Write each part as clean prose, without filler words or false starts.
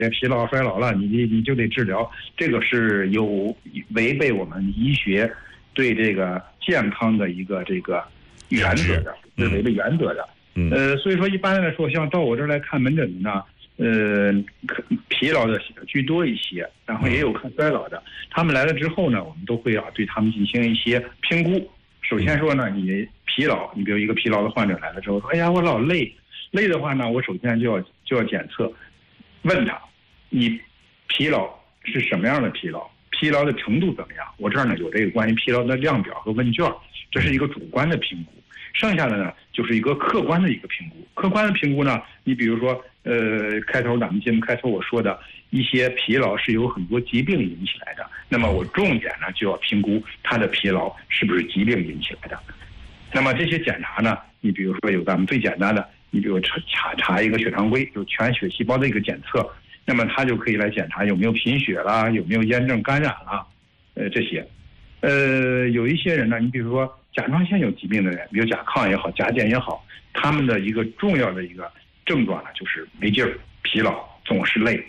别疲劳衰老了，你就得治疗，这个是有违背我们医学对这个健康的一个这个原则的，是违背原则的。所以说一般来说，像到我这儿来看门诊的呢，疲劳的居多一些，然后也有看衰老的。他们来了之后呢，我们都会对他们进行一些评估。首先说呢，你疲劳，你比如一个疲劳的患者来了之后说，哎呀，我老累的话呢，我首先就要检测，问他，你疲劳是什么样的疲劳？疲劳的程度怎么样？我这儿呢有这个关于疲劳的量表和问卷，这是一个主观的评估。剩下的呢就是一个客观的一个评估。客观的评估呢，你比如说开头咱们节目开头我说的一些疲劳是由很多疾病引起来的，那么我重点呢就要评估他的疲劳是不是疾病引起来的。那么这些检查呢，你比如说有咱们最简单的，你比如查一个血常规，就全血细胞的一个检测，那么他就可以来检查有没有贫血啦，有没有炎症感染啦，这些。有一些人呢，你比如说甲状腺有疾病的人，比如甲亢也好，甲减也好，他们的一个重要的一个症状呢，就是没劲儿、疲劳，总是累。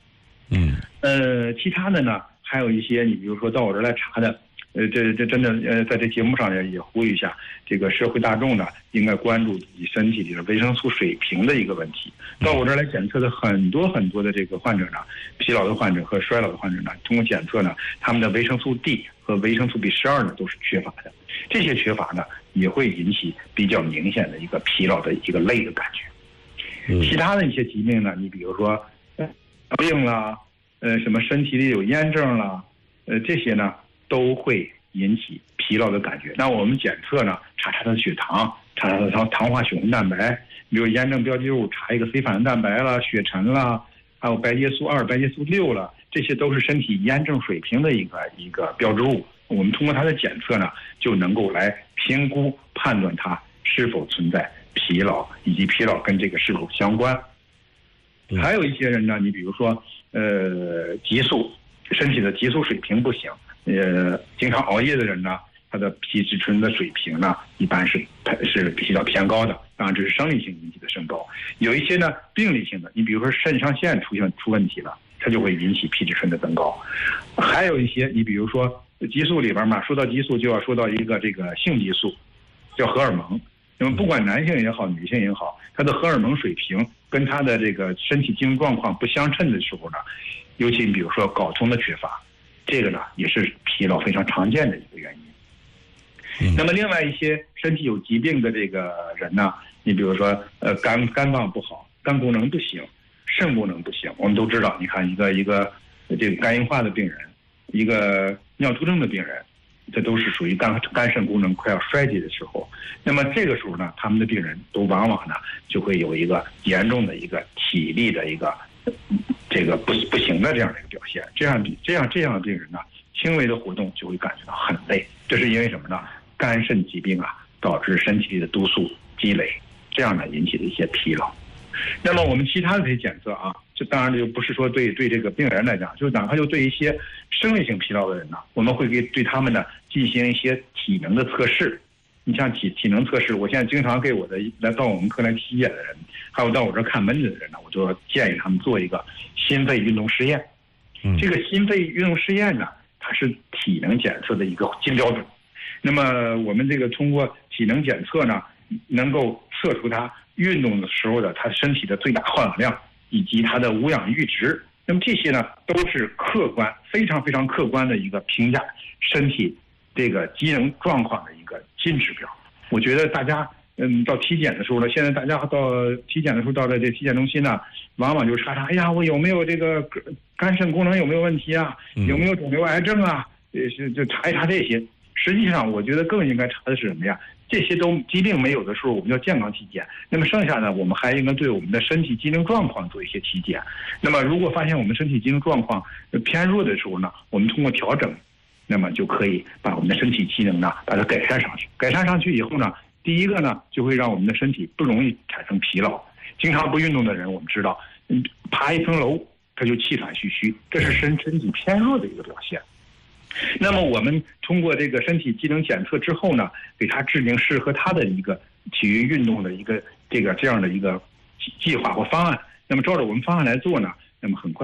其他的呢，还有一些，你比如说到我这儿来查的，这真的在这节目上也呼吁一下，这个社会大众呢，应该关注自己身体里的维生素水平的一个问题。到我这儿来检测的很多的这个患者呢，疲劳的患者和衰老的患者呢，通过检测呢，他们的维生素 D 和维生素 B12呢都是缺乏的。这些缺乏呢，也会引起比较明显的一个疲劳的一个累的感觉。其他的一些疾病呢，你比如说病啦，什么身体里有炎症啦，这些呢都会引起疲劳的感觉。那我们检测呢，查他的血糖，查他的糖化血红蛋白，比如炎症标记物查一个非反应蛋白啦、血沉啦，还有白介素2、白介素6了，这些都是身体炎症水平的一个标志物。我们通过它的检测呢，就能够来评估判断它是否存在疲劳，以及疲劳跟这个是否相关。还有一些人呢，你比如说激素，身体的激素水平不行，经常熬夜的人呢，他的皮质醇的水平呢，一般是比较偏高的。当然这是生理性引起的升高。有一些呢病理性的，你比如说肾上腺出问题了，它就会引起皮质醇的增高。还有一些，你比如说激素里边嘛，说到激素就要说到一个这个性激素，叫荷尔蒙。那么不管男性也好，女性也好，他的荷尔蒙水平跟他的这个身体机能状况不相称的时候呢，尤其你比如说睾酮的缺乏，这个呢也是疲劳非常常见的一个原因。那么另外一些身体有疾病的这个人呢，你比如说肝脏不好，肝功能不行，肾功能不行，我们都知道，你看一个这个肝硬化的病人，一个尿毒症的病人，这都是属于肝肾功能快要衰竭的时候。那么这个时候呢，他们的病人都往往呢就会有一个严重的一个体力的一个这个不行的这样的一个表现。这样的病人呢，轻微的活动就会感觉到很累。这是因为什么呢？肝肾疾病啊，导致身体里的毒素积累，这样呢引起的一些疲劳。那么我们其他的这些检测啊，这当然就不是说对这个病人来讲，就哪怕就对一些生理性疲劳的人呢，我们会对他们呢进行一些体能的测试。你像体能测试，我现在经常给我的来到我们科来体检的人，还有到我这看门诊的人呢，我就建议他们做一个心肺运动实验。这个心肺运动实验呢，它是体能检测的一个金标准。那么我们这个通过体能检测呢，能够测出他运动的时候的他身体的最大耗氧量以及他的无氧阈值。那么这些呢，都是客观非常非常客观的一个评价身体这个机能状况的一个金指标。我觉得大家到体检的时候呢，现在大家到体检的时候到了这体检中心呢，往往就查，哎呀，我有没有这个肝肾功能有没有问题啊？有没有肿瘤癌症啊？就查一查这些。实际上，我觉得更应该查的是什么呀？这些都疾病没有的时候，我们叫健康体检。那么剩下呢，我们还应该对我们的身体机能状况做一些体检。那么如果发现我们身体机能状况偏弱的时候呢，我们通过调整，那么就可以把我们的身体机能呢把它改善上去。改善上去以后呢，第一个呢就会让我们的身体不容易产生疲劳。经常不运动的人，我们知道，爬一层楼他就气喘吁吁，这是身体偏弱的一个表现。那么我们通过这个身体机能检测之后呢，给他制定适合他的一个体育运动的一个这样的一个计划或方案。那么照着我们方案来做呢，那么很快